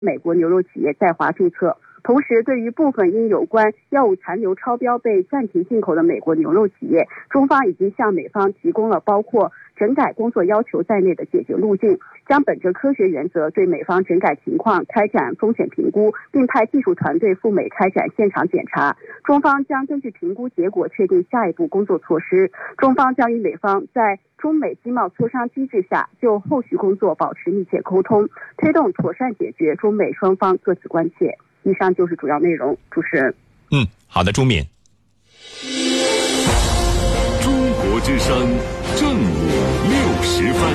美国牛肉企业在华注册。同时，对于部分因有关药物残留超标被暂停进口的美国牛肉企业，中方已经向美方提供了包括整改工作要求在内的解决路径，将本着科学原则对美方整改情况开展风险评估，并派技术团队赴美开展现场检查。中方将根据评估结果确定下一步工作措施。中方将与美方在中美经贸磋商机制下，就后续工作保持密切沟通，推动妥善解决中美双方各自关切。以上就是主要内容，主持人。 好的，朱敏。 中国之声正午60分。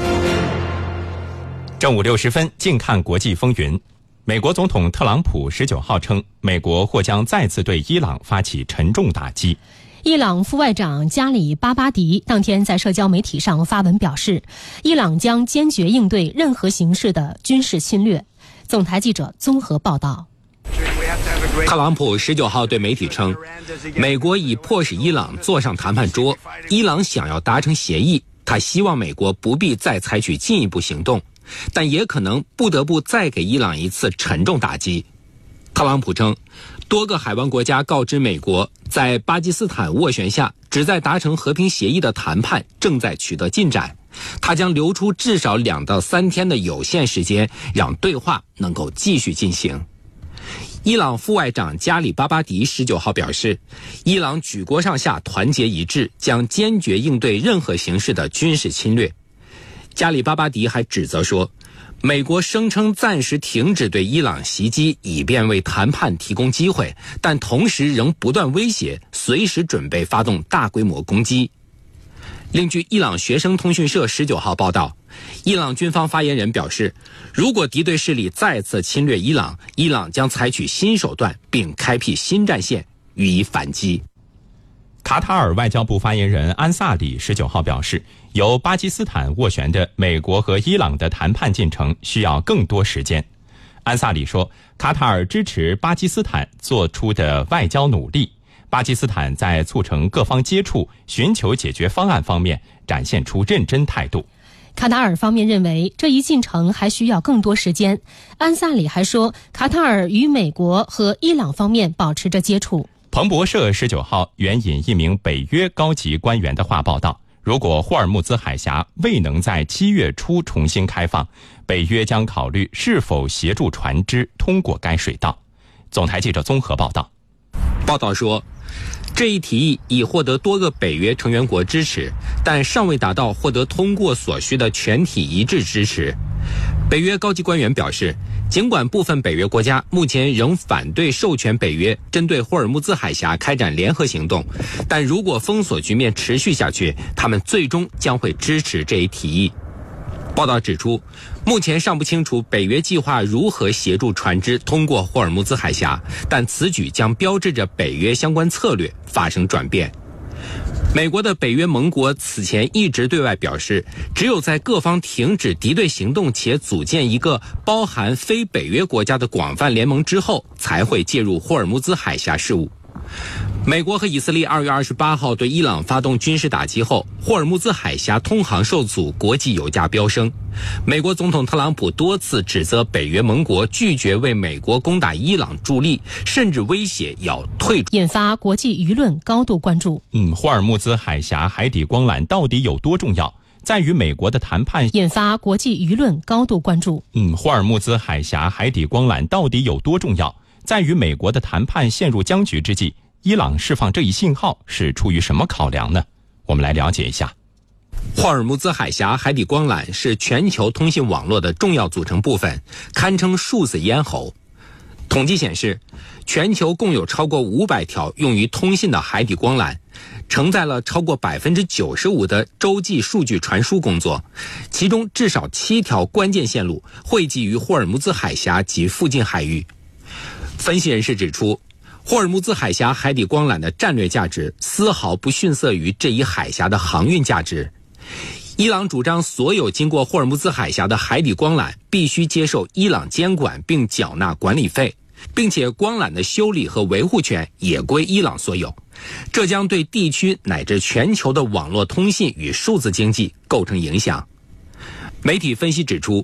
正午60分，近看国际风云。美国总统特朗普19号称，美国或将再次对伊朗发起沉重打击。 伊朗副外长加里巴巴迪当天在社交媒体上发文表示，伊朗将坚决应对任何形式的军事侵略。总台记者综合报道。 特朗普19号对媒体称，美国已迫使伊朗坐上谈判桌，伊朗想要达成协议，他希望美国不必再采取进一步行动，但也可能不得不再给伊朗一次沉重打击。特朗普称，多个海湾国家告知美国，在巴基斯坦斡旋下旨在达成和平协议的谈判正在取得进展，他将留出至少2到3天的有限时间，让对话能够继续进行。伊朗副外长加里巴巴迪19号表示，伊朗举国上下团结一致，将坚决应对任何形式的军事侵略。加里巴巴迪还指责说，美国声称暂时停止对伊朗袭击，以便为谈判提供机会，但同时仍不断威胁，随时准备发动大规模攻击。另据伊朗学生通讯社19号报道，伊朗军方发言人表示，如果敌对势力再次侵略伊朗，伊朗将采取新手段，并开辟新战线予以反击。 卡塔尔外交部发言人安萨里19号表示，由巴基斯坦斡旋的美国和伊朗的谈判进程需要更多时间。安萨里说，卡塔尔支持巴基斯坦做出的外交努力，巴基斯坦在促成各方接触、寻求解决方案方面展现出认真态度。 卡塔尔方面认为这一进程还需要更多时间。安萨里还说，卡塔尔与美国和伊朗方面保持着接触。 彭博社19号援引一名北约高级官员的话报道，如果霍尔木兹海峡未能在7月初重新开放，北约将考虑是否协助船只通过该水道。总台记者综合报道。 报道说，这一提议已获得多个北约成员国支持，但尚未达到获得通过所需的全体一致支持。北约高级官员表示，尽管部分北约国家目前仍反对授权北约针对霍尔木兹海峡开展联合行动，但如果封锁局面持续下去，他们最终将会支持这一提议。报道指出，目前尚不清楚北约计划如何协助船只通过霍尔木兹海峡，但此举将标志着北约相关策略发生转变。美国的北约盟国此前一直对外表示，只有在各方停止敌对行动且组建一个包含非北约国家的广泛联盟之后，才会介入霍尔木兹海峡事务。美国和以色列2月28号对伊朗发动军事打击后，霍尔木兹海峡通航受阻，国际油价飙升。美国总统特朗普多次指责北约盟国拒绝为美国攻打伊朗助力，甚至威胁要退出， 引发国际舆论高度关注。 霍尔木兹海峡海底光缆到底有多重要？在与美国的谈判引发国际舆论高度关注。 霍尔木兹海峡海底光缆到底有多重要？在与美国的谈判陷入僵局之际，伊朗释放这一信号是出于什么考量呢？我们来了解一下。 霍尔木兹海峡海底光缆是全球通信网络的重要组成部分，堪称数字咽喉。统计显示，全球共有超过500条用于通信的海底光缆，承载了超过95%的洲际数据传输工作，其中至少7条关键线路汇集于霍尔木兹海峡及附近海域。分析人士指出，霍尔木兹海峡海底光缆的战略价值丝毫不逊色于这一海峡的航运价值。伊朗主张所有经过霍尔木兹海峡的海底光缆必须接受伊朗监管并缴纳管理费，并且光缆的修理和维护权也归伊朗所有。这将对地区乃至全球的网络通信与数字经济构成影响。媒体分析指出，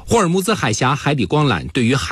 霍尔木兹海峡海底光缆对于